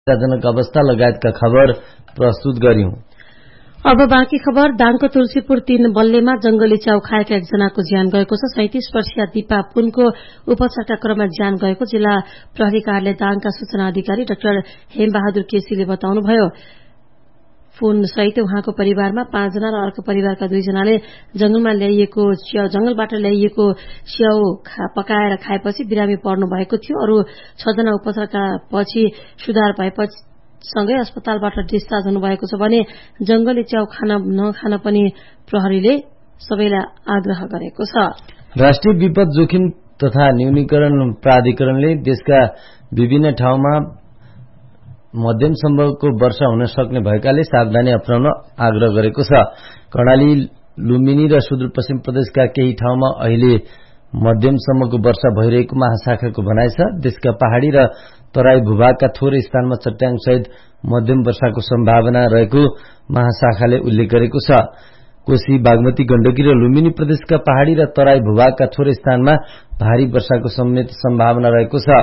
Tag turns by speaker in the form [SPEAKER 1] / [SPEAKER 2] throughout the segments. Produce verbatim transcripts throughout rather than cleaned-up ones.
[SPEAKER 1] जनक अवस्था लगायतका खबर प्रस्तुत गर्यौं।
[SPEAKER 2] अब बाँकी खबर। दाङको तुलसीपुर तीन बल्लेमा जंगली च्याउ खाएका एकजनाको ज्यान गएको छ। सैंतीस वर्षीय दीपा पुनको उपचारका क्रममा ज्यान गएको जिल्ला प्रहरी कार्यालय दाङका सूचना अधिकारी डाक्टर हेमबहादुर केसीले बताउनुभयो। फोन सहित उहाँको परिवारमा पाँचजना र अर्को परिवारका दुईजनाले जंगलमा ल्याइएको जंगलबाट ल्याइएको च्याउ पकाएर खाएपछि बिरामी पर्नु भएको थियो। अरू छजना उपचारका पछि सुधार भएपछि सँगै अस्पतालबाट डिस्चार्ज हुनुभएको छ भने जंगली च्याउ खान नखान पनि प्रहरीले सबैलाई आग्रह गरेको छ।
[SPEAKER 1] राष्ट्रिय विपद जोखिम तथा न्यूनीकरण प्राधिकरणले देशका विभिन्न ठाउँमा मध्यमसम्मको वर्षा हुन सक्ने भएकाले सावधानी अपनाउन आग्रह गरेको छ। कर्णाली, लुम्बिनी र सुदूरपश्चिम प्रदेशका केही ठाउँमा अहिले मध्यमसम्मको वर्षा भइरहेको महाशाखाको भनाइ छ। देशका पहाड़ी र तराई भूभागका थोरै स्थानमा चट्याङ सहित मध्यम वर्षाको सम्भावना रहेको महाशाखाले उल्लेख गरेको छ। कोशी, बागमती, गण्डकी र लुम्बिनी प्रदेशका पहाड़ी र तराई भूभागका थोरै स्थानमा भारी वर्षाको समेत सम्भावना रहेको छ।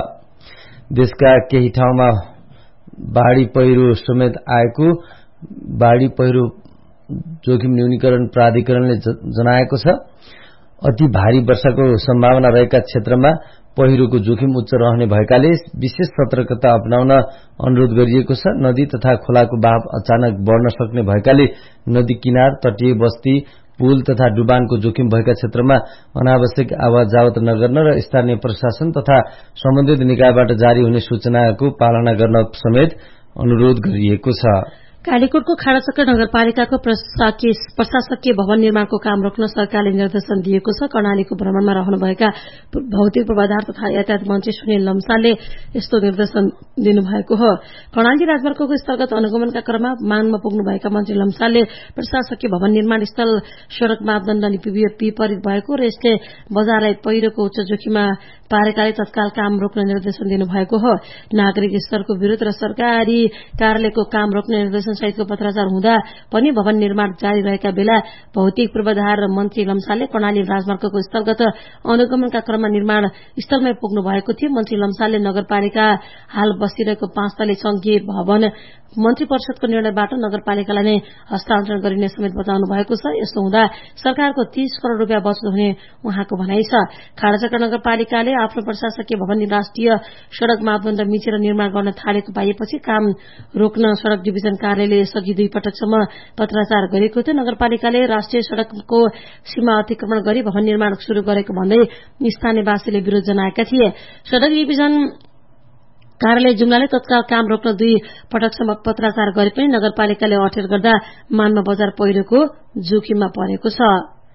[SPEAKER 1] देशका केही ठाउँमा बाढ़ी पहिरो समेत आएको बाढ़ी पहिरो जोखिम न्यूनीकरण प्राधिकरणले जनाएको छ। अति भारी वर्षाको सम्भावना रहेका क्षेत्रमा पहिरोको जोखिम उच्च रहने भएकाले विशेष सतर्कता अपनाउन अनुरोध गरिएको छ। नदी तथा खोलाको बहाव अचानक बढ़न सक्ने भएकाले नदी किनार, तटीय बस्ती, पुल तथा डुबानको जोखिम भएका क्षेत्रमा अनावश्यक आवत जावत नगर्न र स्थानीय प्रशासन तथा सम्बन्धित निकायबाट जारी हुने सूचनाको पालना गर्न समेत अनुरोध गरिएको छ।
[SPEAKER 2] कालीकोटको खाडाचक्र नगरपालिकाको प्रशासकीय भवन निर्माणको काम रोक्न सरकारले निर्देशन दिएको छ। कर्णालीको भ्रमणमा रहनुभएका भौतिक पूर्वाधार तथा यातायात मन्त्री सुनिल लम्सालले यस्तो निर्देशन दिनुभएको हो। कर्णाली राजमार्गको स्थलगत अनुगमनका क्रममा मानमा पुग्नुभएका मन्त्री लम्सालले प्रशासकीय भवन निर्माण स्थल सड़क मापदण्ड विपरीत भएको र यसले बजारलाई पहिरोको उच्च जोखिममा पारेकाले तत्काल काम रोक्न निर्देशन दिनुभएको हो। नागरिक स्तरको विरोध र सरकारी कार्यालयको काम रोक्ने निर्देशन सहितको पत्राचार हुँदा पनि भवन निर्माण जारी रहेका बेला भौतिक पूर्वाधार मन्त्री लम्सालले कर्णाली राजमार्गको स्थलगत अनुगमनका क्रममा निर्माण स्थलमै पुग्नु भएको थियो। मन्त्री लम्सालले नगरपालिका हाल बसिरहेको पाँच तले संघीय भवन मन्त्री परिषदको निर्णयबाट नगरपालिकालाई नै हस्तान्तरण गरिने समेत बताउनु भएको छ। यस्तो हुँदा सरकारको तीस करोड़ रूपियाँ बचत हुने उहाँको भनाइ छ। खाडाचक्र नगरपालिकाले आफ्नो प्रशासकीय भवन राष्ट्रिय सड़क मापदण्ड मिचेर निर्माण गर्न थालेको पाइएपछि काम रोक्न सड़क डिभिजन कार्यालयले यसअघि दुई पटकसम्म पत्राचार गरेको थियो। नगरपालिकाले राष्ट्रिय सड़कको सीमा अतिक्रमण गरी भवन निर्माण शुरू गरेको भन्दै स्थानीयवासीले विरोध जनाएका थिए। सड़क डिभिजन कार्यालय जुम्लाले तत्काल काम रोक्न दुई पटकसम्म पत्राचार गरे पनि नगरपालिकाले अठेर गर्दा मानमा बजार पहिरोको जोखिममा परेको छ।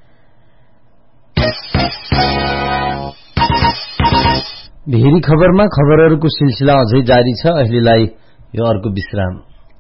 [SPEAKER 1] भेरी खबरमा खबरहरूको सिलसिला अझै जारी छ। अहिलेलाई यो अर्को विश्राम।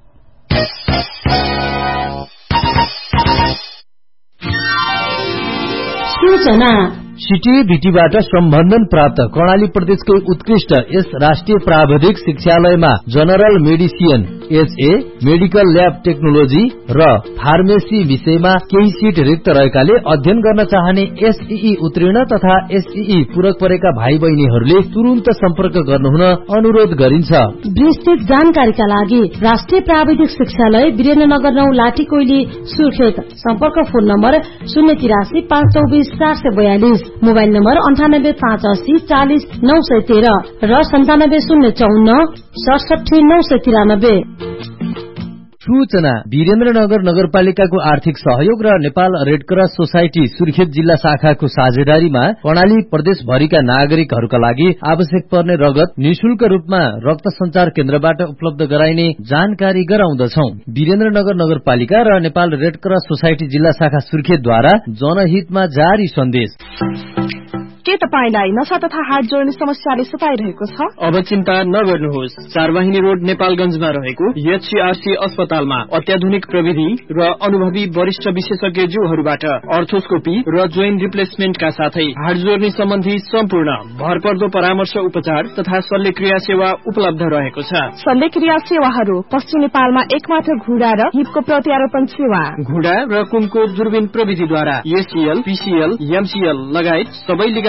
[SPEAKER 2] सूचना
[SPEAKER 1] सीटीबीटीबाट सम्बन्धन प्राप्त कर्णाली प्रदेशकै उत्कृष्ट यस राष्ट्रिय प्राविधिक शिक्षालयमा general medicine, HA, medical lab technology र फार्मेसी विषयमा केही सीट रिक्त रहेकाले अध्ययन गर्न चाहने एसईई उत्तीर्ण तथा एसईई पूरक परेका भाइ बहिनीहरूले तुरुन्त सम्पर्क गर्नुहुन अनुरोध गरिन्छ।
[SPEAKER 2] विस्तृत जानकारीका लागि राष्ट्रिय प्राविधिक शिक्षालय वीरेन्द्रनगर नौ लाठी कोइली सुर्खेत। सम्पर्क फोन नम्बर शून्य तिरासी पाँच चौबिस चार सय बयालिस, मोबाइल नम्बर अन्ठानब्बे पाँच अस्सी चालिस नौ सय तेह्र र सन्तानब्बे शून्य चौन्न सडसठी नौ सय तिरानब्बे।
[SPEAKER 1] सूचना। वीरेन्द्रनगर नगरपालिकाको आर्थिक सहयोग र नेपाल रेडक्रस सोसाइटी सुर्खेत जिल्ला शाखाको साझेदारीमा कर्णाली प्रदेशभरिका नागरिकहरूका लागि आवश्यक पर्ने रगत निशुल्क रूपमा रक्त संचार केन्द्रबाट उपलब्ध गराइने जानकारी गराउँदछौ। वीरेन्द्रनगर नगरपालिका र नेपाल रेडक्रस सोसाइटी जिल्ला शाखा सुर्खेतद्वारा जनहितमा जारी सन्देश।
[SPEAKER 3] के तपाईलाई नशा तथा हात जोड्ने समस्याले सताइरहेको छ?
[SPEAKER 4] अब चिन्ता नगर्नुहोस्। चारवाहिनी रोड नेपालगञ्जमा रहेको एचसीआरसी अस्पतालमा अत्याधुनिक प्रविधि र अनुभवी वरिष्ठ विशेषज्ञज्यूहरूबाट अर्थोस्कोपी र जोइन्ट रिप्लेसमेन्टका साथै हात जोड्ने सम्बन्धी सम्पूर्ण भरपर्दो परामर्श उपचार तथा शल्यक्रिया सेवा उपलब्ध रहेको छ।
[SPEAKER 3] शल्यक्रिया सेवाहरू पश्चिम नेपालमा एकमात्र घुँडा र हिपको प्रत्यारोपण सेवा,
[SPEAKER 4] घुँडा र कुमको दूरबीन प्रविधिद्वारा एसीएल, पीसीएल, एमसीएल लगायत सबै लिगा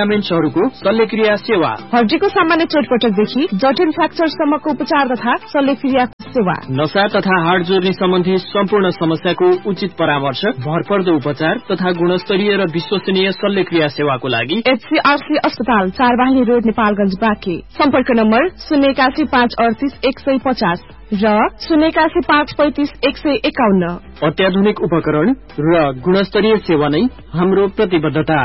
[SPEAKER 4] लिगामेन्ट्सहरूको शल्यक्रिया सेवा,
[SPEAKER 3] हड्डीको सामान्य चोटपटकदेखि जटिल फ्र्याक्चरसम्मको उपचार तथा शल्यक्रिया सेवा,
[SPEAKER 4] नशा तथा हाड जोर्नी सम्बन्धी सम्पूर्ण समस्याको उचित परामर्श, भरपर्दो उपचार तथा गुणस्तरीय र विश्वसनीय शल्यक्रिया सेवाको लागि
[SPEAKER 3] एचसीआरसी अस्पताल चारवाहिनी रोड नेपालगञ्ज बाँके। सम्पर्क नम्बर शून्य एकासी पाँच अडतिस एक सय पचास र शून्य एकासी पाँच पैंतिस एक सय एकाउन्न।
[SPEAKER 4] अत्याधुनिक उपकरण र गुणस्तरीय सेवा नै हाम्रो प्रतिबद्धता।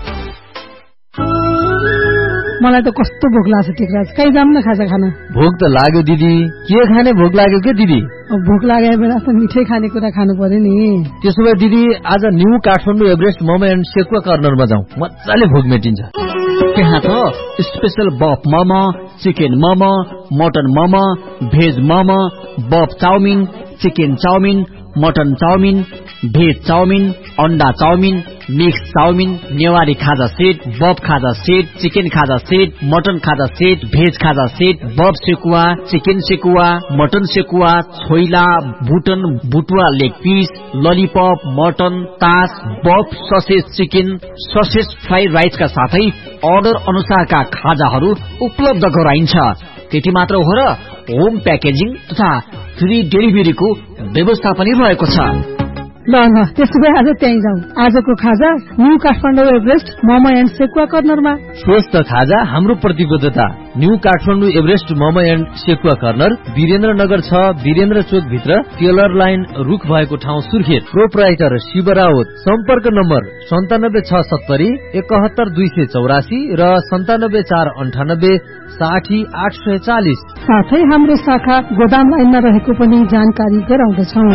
[SPEAKER 2] मलाई त कस्तो भोक लाग्छ टिकराज, कहीँ जाम न खाजा खान।
[SPEAKER 1] भोक त लाग्यो दिदी, के खाने भोक लाग्यो के दिदी?
[SPEAKER 2] भोक लागेको बेला त मिठै खानेकुरा खानु पर्यो नि।
[SPEAKER 1] त्यसो भए दिदी आज new Kathmandu Everest momo and sekuwa कर्नरमा जाउँ, मजाले भोक मेटिन्छ।
[SPEAKER 5] त्यहाँ त स्पेशल बफ momo, chicken momo, mutton momo, veg momo, बफ chowmein, chicken chowmein, mutton chowmein, veg chowmein, अन्डा चाउमिन, मिक्स चाउमिन, नेवारी खाजा सेट, बफ खाजा सेट, चिकन खाजा सेट, मटन खाजा सेट, भेज खाजा सेट, बफ sekuwa, chicken sekuwa, mutton sekuwa, choila, बुटन बुटुवा leg piece, lollipop, mutton, तास, बफ ससेज चिकन, ससेज फ्राई राइसका साथै order अनुसारका खाजाहरू उपलब्ध गराइन्छ। त्यति मात्र हो र होम प्याकेजिङ तथा फ्री डेलिभरीको व्यवस्था पनि रहेको छ।
[SPEAKER 2] ल ल त्यसो भए आज त्यहीँ जाउँ। आजको खाजा new Kathmandu Everest momo and sekuwa कर्नरमा।
[SPEAKER 1] स्वस्थ खाजा हाम्रो प्रतिबद्धता। New Kathmandu Everest momo and sekuwa corner Birendranagar छ, वीरेन्द्र चोक भित्र टेलर लाइन रुख भएको ठाउँ सुर्खेत। प्रोपराइटर शिव राउत। सम्पर्क नम्बर सन्तानब्बे छ सत्तरी एकहत्तर दुई सय चौरासी र सन्तानब्बे चार अन्ठानब्बे साठी आठ सय चालिस।
[SPEAKER 2] साथै हाम्रो शाखा गोदाम लाइनमा रहेको पनि जानकारी गराउँदछौ।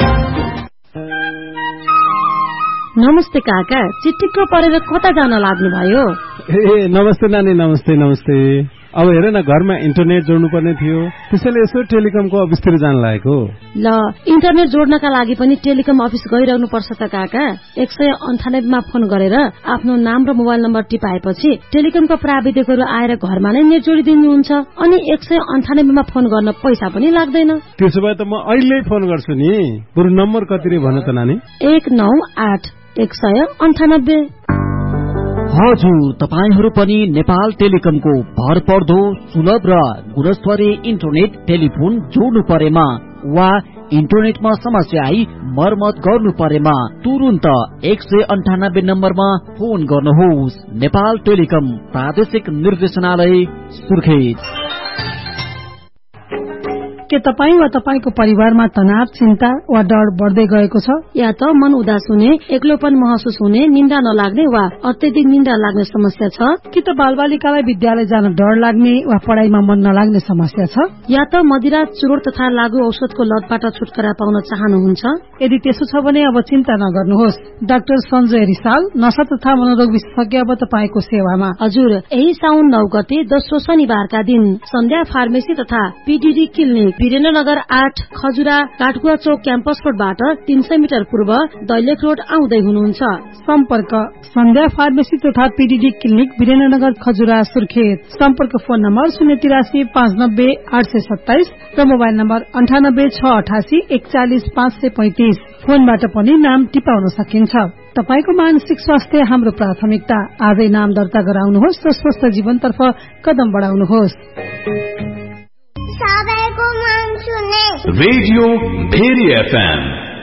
[SPEAKER 2] नमस्ते काका, चिटिक्क परेर कता जान लाग्नु भयो?
[SPEAKER 6] ए नमस्ते नानी, नमस्ते नमस्ते। अब हेर न, घरमा इन्टरनेट जोड्नु पर्ने थियो, त्यसैले यसो टेलिकमको अफिसतिर जान लागेको।
[SPEAKER 2] ल इन्टरनेट जोड्नका लागि पनि टेलिकम अफिस गइरहनु पर्छ त काका। एक सय अन्ठानब्बेमा फोन गरेर आफ्नो नाम र मोबाइल नम्बर टिपाएपछि टेलिकमका प्राविधिकहरू आएर घरमा नै नेट जोडिदिनुहुन्छ। अनि एक सय अन्ठानब्बेमा फोन गर्न पैसा पनि लाग्दैन।
[SPEAKER 6] त्यसो भए त म अहिले फोन गर्छु नि। बरु नम्बर कति रे भन त नानी?
[SPEAKER 2] एक नौ आठ एक सय अन्ठानब्बे।
[SPEAKER 5] हजुर, तपाईहरू पनि नेपाल टेलिकमको भरपर्दो सुलभ र गुणस्तरीय इन्टरनेट टेलिफोन जोड्नु परेमा वा इन्टरनेटमा समस्या आई मर्मत गर्नु परेमा तुरुन्त एक सय अन्ठानब्बे नम्बरमा फोन गर्नुहोस्। नेपाल टेलिकम प्रादेशिक निर्देशनालय सुर्खेत।
[SPEAKER 2] के तपाईँ वा तपाईको परिवारमा तनाव, चिन्ता वा डर बढ्दै गएको छ? या त मन उदास हुने, एक्लोपन महसुस हुने, निन्द्रा नलाग्ने वा अत्यधिक निन्द्रा लाग्ने समस्या छ? कि त बालबालिकालाई विद्यालय जान डर लाग्ने वा पढाइमा मन नलाग्ने समस्या छ? या त मदिरा, चुरोट तथा लागू औषधको लतबाट छुटकारा पाउन चाहनुहुन्छ? यदि त्यसो छ भने अब चिन्ता नगर्नुहोस्। डाक्टर सञ्जय रिसाल, नशा तथा मनोरोग विशेषज्ञ अब तपाईको सेवामा। हजुर, यही साउन नौ गते दोस्रो शनिबारका दिन सन्ध्या फार्मेसी तथा पीडीडी क्लिनिक वीरेन्द्रनगर आठ खजुरा काठगुवा चौक क्याम्पस रोडबाट तीन सय मिटर पूर्व दैलेख रोड आउँदै हुनुहुन्छ। सम्पर्क सन्ध्या फार्मेसी तथा पीडीडी क्लिनिक वीरेन्द्रनगर खजुरा सुर्खेत। सम्पर्क फोन नम्बर शून्य तिरासी पाँच नब्बे आठ सय सत्ताइस र मोबाइल नम्बर अन्ठानब्बे छ अठासी एकचालिस पाँच सय पैंतिस। फोनबाट पनि नाम टिपाउन सकिन्छ। तपाईको मानसिक स्वास्थ्य हाम्रो प्राथमिकता। आजै नाम दर्ता गराउनुहोस् र स्वस्थ जीवनतर्फ कदम बढाउनुहोस्।
[SPEAKER 7] Radio very FM.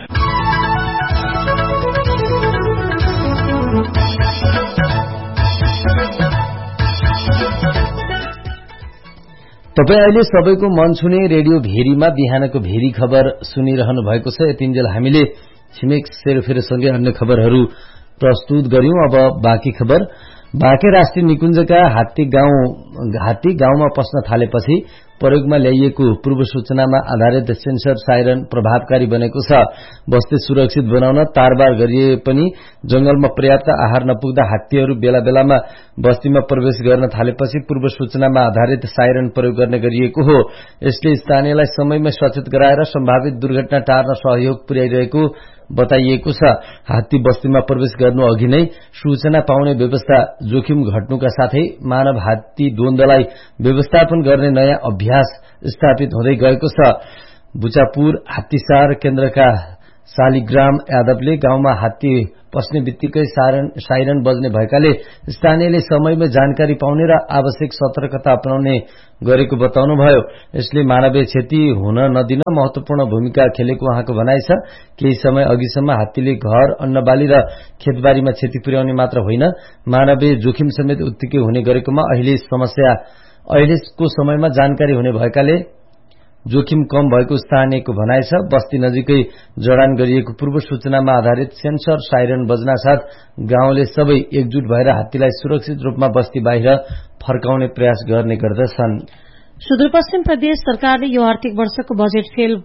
[SPEAKER 1] तपाई अहिले सबैको मन छुने रेडियो भेरीमा बिहानको भेरी खबर सुनिरहनु भएको छ। यतिन्जेल हामीले छिमेक सेरोफेरोसँगै अन्य खबरहरू प्रस्तुत गर्यौं। अब बाँकी खबर। बाँके राष्ट्रिय निकुञ्जका हात्ती गाउँ हात्ती गाउँमा पस्न थालेपछि प्रयोगमा ल्याइएको पूर्व सूचनामा आधारित सेन्सर साइरन प्रभावकारी बनेको छ। बस्ती सुरक्षित बनाउन तारबार गरिए पनि जंगलमा पर्याप्त आहार नपुग्दा हात्तीहरू बेला बेलामा बस्तीमा प्रवेश गर्न थालेपछि पूर्व सूचनामा आधारित साइरन प्रयोग गर्ने गरिएको हो। यसले स्थानीयलाई समयमै सचेत गराएर सम्भावित दुर्घटना टार्न सहयोग पुर्याइरहेको बताइएको छ। हात्ती बस्तीमा प्रवेश गर्नु अघि नै सूचना पाउने व्यवस्था जोखिम घट्नुका साथै मानव हात्ती द्वन्द्वलाई व्यवस्थापन गर्ने नयाँ अभ्यास स्थापित हुँदै गएको छ। बुचापुर हात्तीसार केन्द्रका शालिग्राम यादवले गाउँमा हात्ती पस्ने बित्तिकै साइरन बज्ने भएकाले स्थानीयले समयमै जानकारी पाउने र आवश्यक सतर्कता अपनाउने गरेको बताउनुभयो। यसले मानवीय क्षति हुन नदिन महत्वपूर्ण भूमिका खेलेको उहाँको भनाइ छ। केही समय अघिसम्म हात्तीले घर, अन्नबाली र खेतबारीमा क्षति पुर्याउने मात्र होइन, मानवीय जोखिम समेत उत्तिकै हुने गरेकोमा अहिले समस्या अहिलेको समयमा जानकारी हुने भएकाले जोखिम कम भएको स्थानीयको भनाइ छ। बस्ती नजिकै जडान गरिएको पूर्व सूचनामा आधारित सेन्सर साइरन बज्नासाथ गाउँले सबै एकजुट भएर हात्तीलाई सुरक्षित रूपमा बस्ती बाहिर फर्काउने प्रयास गर्ने गर्दछन्।
[SPEAKER 2] सुदूरपश्चिम प्रदेश सरकारले यो आर्थिक वर्षको बजेट फेल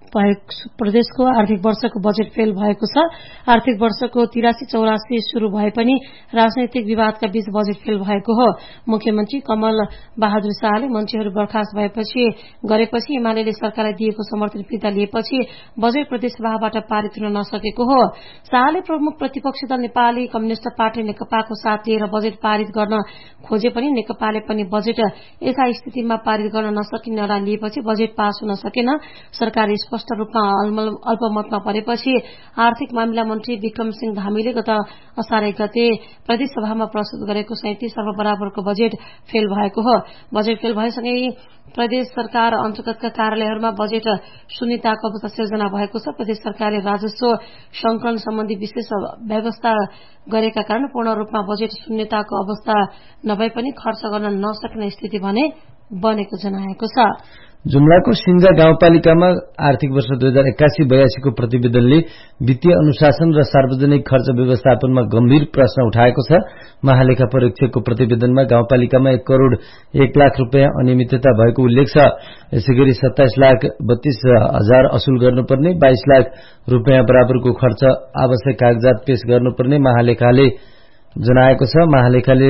[SPEAKER 2] प्रदेशको आर्थिक वर्षको बजेट फेल भएको छ। आर्थिक वर्षको तिरासी चौरासी शुरू भए पनि राजनैतिक विवादका बीच बजेट फेल भएको हो। मुख्यमन्त्री कमल बहादुर शाहले मन्त्रीहरू बर्खास्त भएपछि गरेपछि एमाले सरकारलाई दिएको समर्थन फिर्ता लिएपछि बजेट प्रदेशसभाबाट पारित हुन नसकेको हो। शाहले प्रमुख प्रतिपक्षी दल नेपाली कम्युनिष्ट पार्टी नेकपाको साथ लिएर बजेट पारित गर्न खोजे पनि नेकपाले पनि बजेट यसा स्थितिमा पारित गर्न नसकिने निर्णय लिएपछि बजेट पास हुन सकेन। सरकारले स्पष्ट रूपमा अल्पमतमा परेपछि आर्थिक मामिला मन्त्री विक्रम सिंह धामीले गत असार एक गते प्रदेशसभामा प्रस्तुत गरेको सैंतीस अर्ब बराबरको बजेट फेल भएको हो। बजेट फेल भएसँगै प्रदेश सरकार अन्तर्गतका कार्यालयहरूमा बजेट शून्यताको अवस्था सिर्जना भएको छ। प्रदेश सरकारले राजस्व संकलन सम्बन्धी विशेष व्यवस्था गरेका कारण पूर्ण रूपमा बजेट शून्यताको अवस्था नभए पनि खर्च गर्न नसक्ने स्थिति भने बनेको जनाएको छ।
[SPEAKER 1] जुम्लाको सिंजा गाउँपालिकामा आर्थिक वर्ष दुई हजार एक्कासी बयासी को प्रतिवेदनले वित्तीय अनुशासन र सार्वजनिक खर्च व्यवस्थापनमा गम्भीर प्रश्न उठाएको छ। महालेखा परीक्षकको प्रतिवेदनमा गाउँपालिकामा एक करोड़ एक लाख रूपियाँ अनियमितता भएको उल्लेख छ। यसैगरी सत्ताइस लाख बत्तीस हजार असुल गर्नुपर्ने, बाइस लाख रूपियाँ बराबरको खर्च आवश्यक कागजात पेश गर्नुपर्ने महालेखाले जनाएको छ। महालेखाले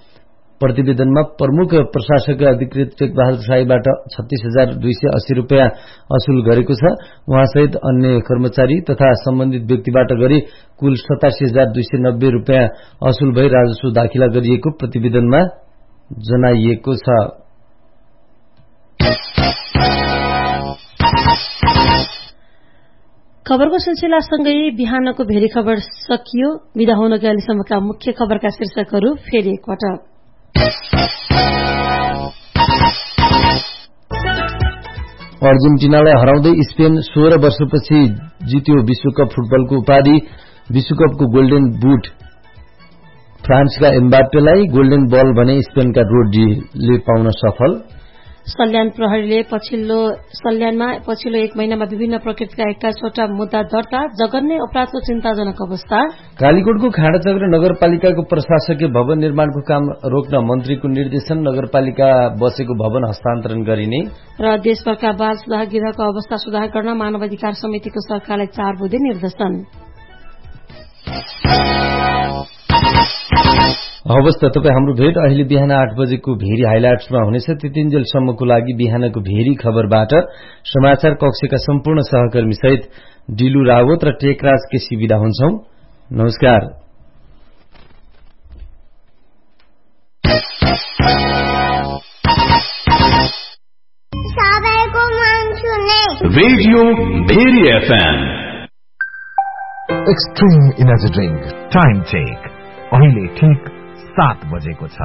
[SPEAKER 1] प्रतिवेदनमा प्रमुख प्रशासक अधिकृत टेकबहादुर शाहीबाट छत्तीस हजार दुई सय अस्सी रूपियाँ असुल गरेको छ। उहाँसहित अन्य कर्मचारी तथा सम्बन्धित व्यक्तिबाट गरी कुल सतासी हजार दुई सय नब्बे रूपियाँ असुल भई राजस्व दाखिला गरिएको प्रतिवेदनमा जनाइएको छ।
[SPEAKER 2] खबरको सिलसिलासँगै बिहानको भेरी खबर सकियो। विदा हुन गएसम्मका मुख्य खबरका शीर्षकहरू फेरि एकपटक।
[SPEAKER 1] अर्जेन्टिनालाई हराउँदै स्पेन सोह्र वर्षपछि जित्यो विश्वकप फुटबलको उपाधि। विश्वकपको गोल्डन बुट फ्रान्सका एम्बाप्पेलाई, गोल्डन बल भने स्पेनका रोड्रीले पाउन सफल।
[SPEAKER 2] सल्यान प्रहरीले पछिल्लो सल्यानमा पछिल्लो एक महिनामा विभिन्न प्रकृतिका एक्काइसवटा मुद्दा दर्ता। जघन्य अपराधको चिन्ताजनक अवस्था।
[SPEAKER 1] कालीकोटको खाँडाचक्र नगरपालिकाको प्रशासकीय भवन निर्माणको काम रोक्न मन्त्रीको निर्देशन, नगरपालिका बसेको भवन हस्तान्तरण गरिने।
[SPEAKER 2] र देशभरका बाल सुधार गृहको अवस्था सुधार गर्न मानवाधिकार समितिको सरकारलाई चार बुँदे निर्देशन।
[SPEAKER 1] हवस् त तपाईँ हाम्रो भेट अहिले बिहान आठ बजेको भेरी हाइलाइट्समा हुनेछ। त्यतिन्जेलसम्मको लागि बिहानको भेरी खबरबाट समाचार कक्षका सम्पूर्ण सहकर्मी सहित डिलु रावत र टेकराज केसी विदा हुन्छौं। नमस्कार।
[SPEAKER 7] Radio very FM
[SPEAKER 8] extreme energy drink time check अहिले ठीक सात बजेको छ।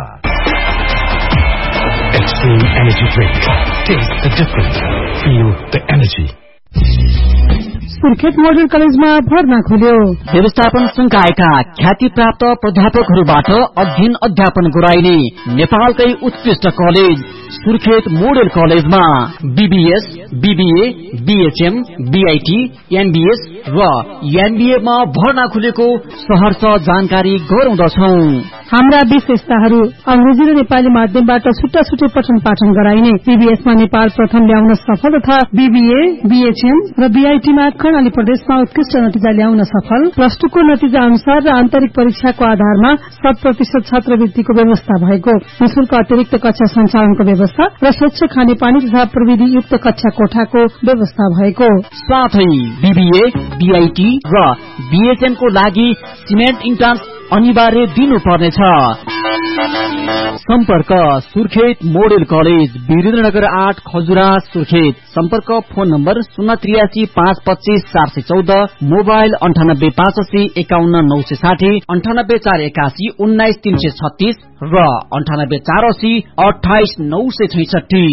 [SPEAKER 8] Extreme energy drink, test the difference, feel the energy.
[SPEAKER 9] Surkhet model कलेजमा भर्ना खोल्यो।
[SPEAKER 5] व्यवस्थापन संकायका ख्याति प्राप्त प्राध्यापकहरूबाट अध्ययन अध्यापन गराइने नेपालकै उत्कृष्ट कलेज सुर्खेत मोडल कलेजमा BBS, BBA, BHM, BIT, MBS र एमबीएमा भर्ना खुलेको सहर्ष जानकारी गराउँदछौं।
[SPEAKER 9] हाम्रा विशेषताहरू अंग्रेजी र नेपाली माध्यमबाट छुट्टा छुट्टै पठन पाठन गराइने, बीबीएसमा नेपाल प्रथम ल्याउन सफल तथा बीबीए, बीएचएम र बीआईटीमा कर्णाली प्रदेशमा उत्कृष्ट नतिजा ल्याउन सफल। प्लस टू को नतिजा अनुसार र आन्तरिक परीक्षाको आधारमा शत प्रतिशत छात्रवृत्तिको व्यवस्था भएको, निशुल्क अतिरिक्त कक्षा सञ्चालनको व्यवस्था र स्वच्छ खानेपानी तथा प्रविधि युक्त कक्षा कोठाको व्यवस्था भएको
[SPEAKER 5] साथै बीबीए, बीआईटी र बीएचएम को लागि सिमेन्ट इन्ट्रान्स अनिवार्य दिनुपर्नेछ। सम्पर्क सुर्खेत मोडेल कलेज वीरेन्द्रनगर आठ खजुरा सुर्खेत। सम्पर्क फोन नम्बर शून्य त्रियासी पाँच पच्चीस चार सय चौध, मोबाइल अन्ठानब्बे पाँच असी एकाउन्न नौ सय साठी, अन्ठानब्बे चार एकासी उन्नाइस तीन सय छत्तीस र अन्ठानब्बे चार असी अठाइस नौ सय छैसठी।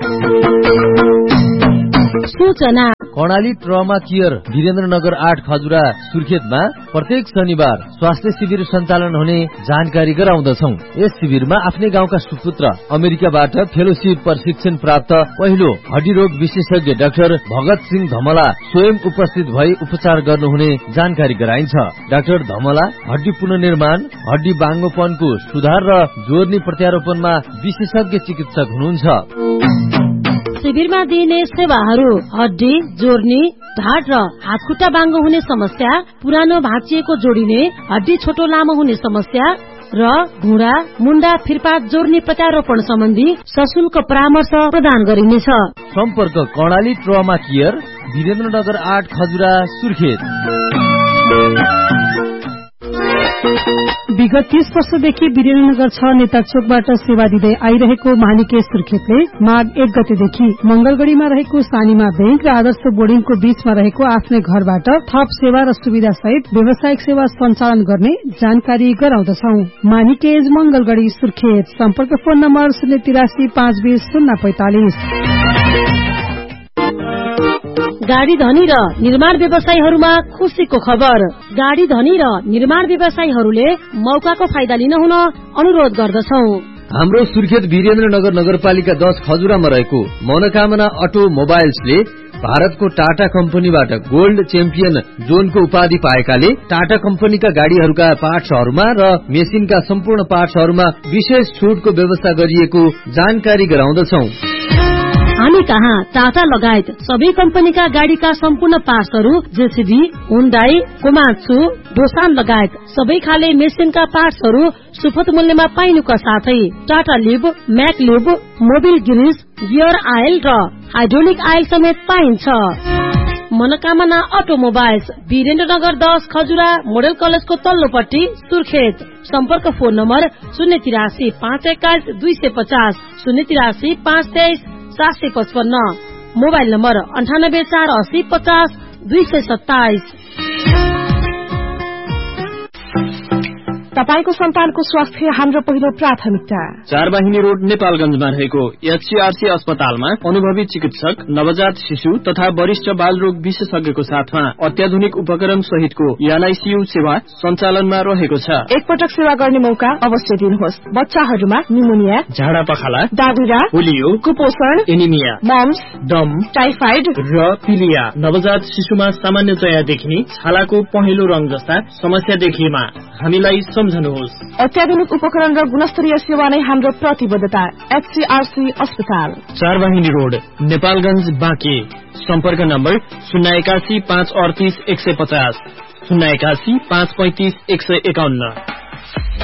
[SPEAKER 2] सूचना
[SPEAKER 1] कर्णाली ट्रमा केयर वीरेन्द्रनगर आठ खजुरा सुर्खेतमा प्रत्येक शनिबार स्वास्थ्य शिविर सञ्चालन हुने जानकारी गराउँदछौ। यस शिविरमा आफ्नै गाउँका सुपुत्र अमेरिकाबाट फेलोशिप प्रशिक्षण प्राप्त पहिलो हड्डी रोग विशेषज्ञ डाक्टर भगत सिंह धमला स्वयं उपस्थित भई उपचार गर्नुहुने जानकारी गराइन्छ। डाक्टर धमला हड्डी पुनर्निर्माण, हड्डी बाङ्गोपनको सुधार र जोर्नी प्रत्यारोपणमा विशेषज्ञ चिकित्सक हुनुहुन्छ।
[SPEAKER 2] शिविरमा दिइने सेवाहरू हड्डी जोर्नी, ढाड र हातखुट्टा बाङ्गो हुने समस्या, पुरानो भाँचिएको जोडिने, हड्डी छोटो लामो हुने समस्या र घुँडा मुण्डा फिर्पात जोर्नी प्रत्यारोपण सम्बन्धी सशुल्क परामर्श प्रदान गरिनेछ।
[SPEAKER 1] सम्पर्क कर्णाली ट्रमा केयर वीरेन्द्रनगर आठ खजुरा सुर्खेत।
[SPEAKER 9] विगत तीस वर्षदेखि वीरेन्द्रनगर छ नेता चोकबाट सेवा दिँदै आइरहेको मानिके सुर्खेतले माघ एक गतेदेखि मंगलगढ़ीमा रहेको सानीमा बैंक र आदर्श बोर्डिङको बीचमा रहेको आफ्नै घरबाट थप सेवा र सुविधा सहित व्यावसायिक सेवा सञ्चालन गर्ने जानकारी गराउँदछौ। मानिकेज मंगलगढ़ी सुर्खेत। सम्पर्क फोन नम्बर शून्य तिरासी पाँच बीस शून्य पैंतालिस।
[SPEAKER 2] गाडी धनी र निर्माण व्यवसायीहरूमा खुशीको खबर। गाडी धनी र निर्माण व्यवसायीहरूले मौकाको फाइदा लिन हुन अनुरोध गर्दछौ।
[SPEAKER 1] हाम्रो सुर्खेत वीरेन्द्रनगर नगरपालिका दस खजुरामा रहेको मनोकामना अटो मोबाइल्सले भारतको टाटा कम्पनीबाट गोल्ड च्याम्पियन जोनको उपाधि पाएकाले टाटा कम्पनीका गाड़ीहरूका पार्ट्सहरूमा र मेसिनका सम्पूर्ण पार्ट्सहरूमा विशेष छुटको व्यवस्था गरिएको जानकारी गराउँदछौ।
[SPEAKER 2] हामी कहाँ टाटा लगायत सबै कम्पनीका गाड़ीका सम्पूर्ण पार्ट्सहरू जेसीबी, हुन्डाई, कोमात्सु, डोसान लगायत सबै खाले मेसिनका पार्ट्सहरू सुपथ मूल्यमा पाइनुका साथै टाटा लिब, म्याक लिब, मोबिल गिरिस, गियर आयल र हाइड्रोलिक आयल समेत पाइन्छ। मनोकामना अटोमोबाइल्स वीरेन्द्रनगर दस खजुरा मोडल कलेजको तल्लोपट्टि सुर्खेत। सम्पर्क फोन नम्बर शून्य तिरासी पाँच एक्काइस दुई सय पचास, शून्य तिरासी पाँच तेइस सात सय पचपन्न, मोबाइल नम्बर अन्ठानब्बे चार अस्सी पचास दुई सय सत्ताइस।
[SPEAKER 3] तपाईको सन्तानको स्वास्थ्य हाम्रो पहिलो प्राथमिकता।
[SPEAKER 4] चारवाहिनी रोड नेपालगंजमा रहेको एचसीआरसी अस्पतालमा अनुभवी चिकित्सक, नवजात शिशु तथा वरिष्ठ बाल रोग विशेषज्ञको साथमा अत्याधुनिक उपकरण सहितको एनआईसीयू सेवा सञ्चालनमा रहेको छ।
[SPEAKER 3] एकपटक सेवा गर्ने मौका अवश्य दिनुहोस्। बच्चाहरूमा निमोनिया,
[SPEAKER 4] झाडा पखाला,
[SPEAKER 3] दादुरा,
[SPEAKER 4] पोलियो,
[SPEAKER 3] कुपोषण,
[SPEAKER 4] एनिमिया,
[SPEAKER 3] मम्स,
[SPEAKER 4] दम,
[SPEAKER 3] टाइफाइड
[SPEAKER 4] र पिलिया। नवजात शिशुमा सामान्यतया देखिने छालाको पहेँलो रंग जस्ता समस्या देखिएमा हामीलाई सम्झनुहोस्।
[SPEAKER 3] अत्याधुनिक उपकरण र गुणस्तरीय सेवा नै हाम्रो प्रतिबद्धता। एचसीआरसी अस्पताल,
[SPEAKER 4] चारवाहिनी रोड नेपालगंज बाँके। सम्पर्क नम्बर शून्य एकासी पाँच अडतीस एक सय पचास, शून्य एकासी पाँच पैंतिस एक सय एकाउन्न।